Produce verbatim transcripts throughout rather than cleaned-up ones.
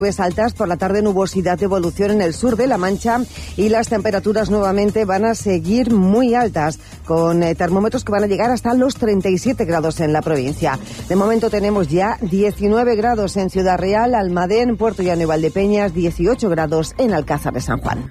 Nubes altas, por la tarde nubosidad de evolución en el sur de La Mancha y las temperaturas nuevamente van a seguir muy altas, con eh, termómetros que van a llegar hasta los treinta y siete grados en la provincia. De momento tenemos ya diecinueve grados en Ciudad Real, Almadén, Puerto Llano y Valdepeñas, dieciocho grados en Alcázar de San Juan.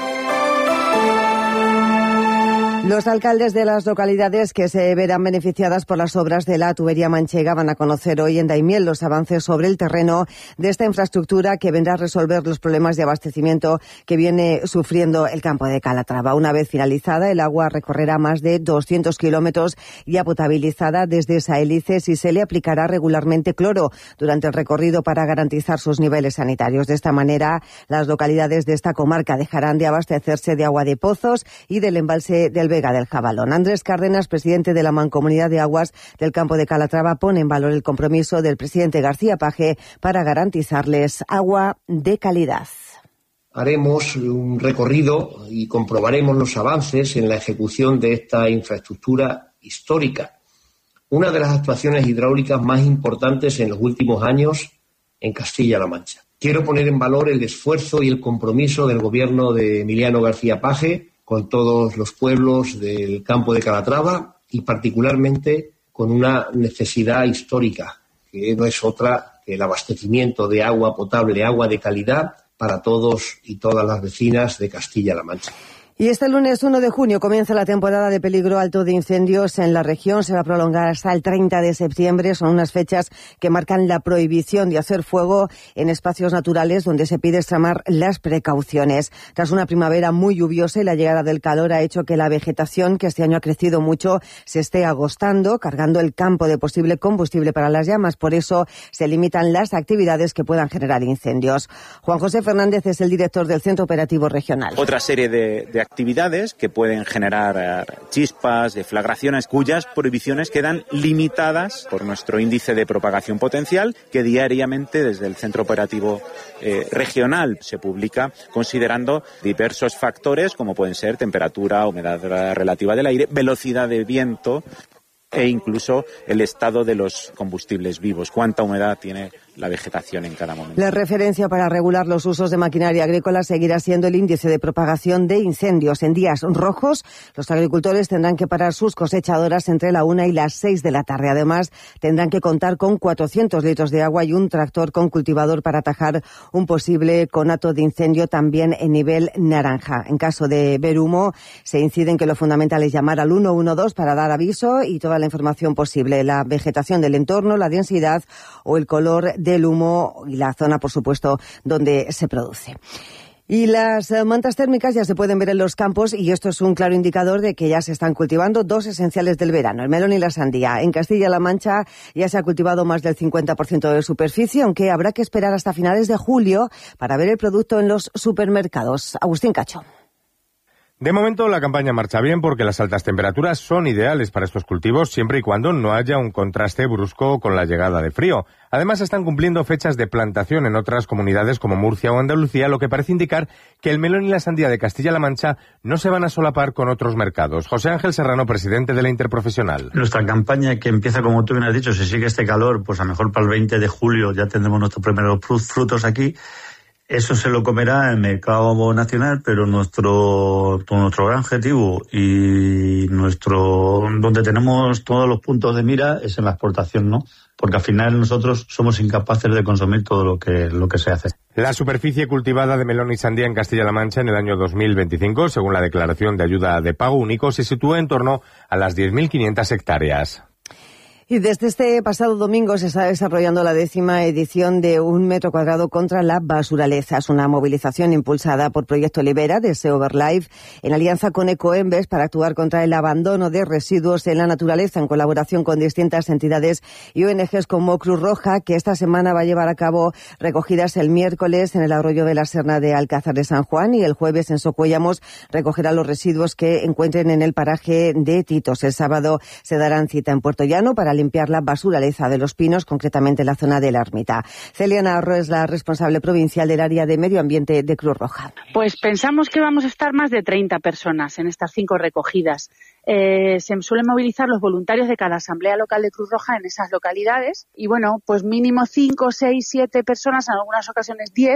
Los alcaldes de las localidades que se verán beneficiadas por las obras de la tubería manchega van a conocer hoy en Daimiel los avances sobre el terreno de esta infraestructura que vendrá a resolver los problemas de abastecimiento que viene sufriendo el campo de Calatrava. Una vez finalizada, el agua recorrerá más de doscientos kilómetros ya potabilizada desde Saelices y se le aplicará regularmente cloro durante el recorrido para garantizar sus niveles sanitarios. De esta manera, las localidades de esta comarca dejarán de abastecerse de agua de pozos y del embalse del Vega del Jabalón. Andrés Cárdenas, presidente de la Mancomunidad de Aguas del Campo de Calatrava, pone en valor el compromiso del presidente García Page para garantizarles agua de calidad. Haremos un recorrido y comprobaremos los avances en la ejecución de esta infraestructura histórica, una de las actuaciones hidráulicas más importantes en los últimos años en Castilla-La Mancha. Quiero poner en valor el esfuerzo y el compromiso del gobierno de Emiliano García Page con todos los pueblos del Campo de Calatrava y particularmente con una necesidad histórica, que no es otra que el abastecimiento de agua potable, agua de calidad para todos y todas las vecinas de Castilla-La Mancha. Y este lunes uno de junio comienza la temporada de peligro alto de incendios en la región. Se va a prolongar hasta el treinta de septiembre. Son unas fechas que marcan la prohibición de hacer fuego en espacios naturales donde se pide extremar las precauciones. Tras una primavera muy lluviosa y la llegada del calor ha hecho que la vegetación, que este año ha crecido mucho, se esté agostando, cargando el campo de posible combustible para las llamas. Por eso se limitan las actividades que puedan generar incendios. Juan José Fernández es el director del Centro Operativo Regional. Otra serie de, de actividades que pueden generar chispas, deflagraciones, cuyas prohibiciones quedan limitadas por nuestro índice de propagación potencial, que diariamente desde el Centro Operativo eh, Regional se publica considerando diversos factores como pueden ser temperatura, humedad relativa del aire, velocidad de viento e incluso el estado de los combustibles vivos, cuánta humedad tiene la vegetación en cada momento. La referencia para regular los usos de maquinaria agrícola seguirá siendo el índice de propagación de incendios. En días rojos, los agricultores tendrán que parar sus cosechadoras entre la una y las seis de la tarde. Además, tendrán que contar con cuatrocientos litros de agua y un tractor con cultivador para atajar un posible conato de incendio también en nivel naranja. En caso de ver humo, se incide en que lo fundamental es llamar al uno uno dos para dar aviso y toda la información posible, la vegetación del entorno, la densidad o el color del humo y la zona, por supuesto, donde se produce. Y las mantas térmicas ya se pueden ver en los campos y esto es un claro indicador de que ya se están cultivando dos esenciales del verano, el melón y la sandía. En Castilla-La Mancha ya se ha cultivado más del cincuenta por ciento de superficie, aunque habrá que esperar hasta finales de julio para ver el producto en los supermercados. Agustín Cacho. De momento la campaña marcha bien porque las altas temperaturas son ideales para estos cultivos siempre y cuando no haya un contraste brusco con la llegada de frío. Además están cumpliendo fechas de plantación en otras comunidades como Murcia o Andalucía, lo que parece indicar que el melón y la sandía de Castilla-La Mancha no se van a solapar con otros mercados. José Ángel Serrano, presidente de la Interprofesional. Nuestra campaña, que empieza, como tú bien has dicho, si sigue este calor, pues a lo mejor para el veinte de julio ya tendremos nuestros primeros frutos aquí. Eso se lo comerá el mercado nacional, pero nuestro nuestro gran objetivo y nuestro donde tenemos todos los puntos de mira es en la exportación, ¿no? Porque al final nosotros somos incapaces de consumir todo lo que lo que se hace. La superficie cultivada de melón y sandía en Castilla-La Mancha en el año dos mil veinticinco, según la declaración de ayuda de pago único, se sitúa en torno a las diez mil quinientas hectáreas. Y desde este pasado domingo se está desarrollando la décima edición de Un Metro Cuadrado contra la Basuraleza. Es una movilización impulsada por Proyecto Libera de SeoverLife en alianza con Ecoembes para actuar contra el abandono de residuos en la naturaleza en colaboración con distintas entidades y O N Ges como Cruz Roja, que esta semana va a llevar a cabo recogidas el miércoles en el arroyo de la Serna de Alcázar de San Juan y el jueves en Socuéllamos recogerá los residuos que encuentren en el paraje de Titos. El sábado se darán cita en Puerto Llano para limpiar la basuraleza de los pinos, concretamente en la zona de la ermita. Celia Navarro es la responsable provincial del área de medio ambiente de Cruz Roja. Pues pensamos que vamos a estar más de treinta personas en estas cinco recogidas. Eh, se suelen movilizar los voluntarios de cada asamblea local de Cruz Roja en esas localidades y bueno, pues mínimo cinco, seis, siete personas, en algunas ocasiones diez.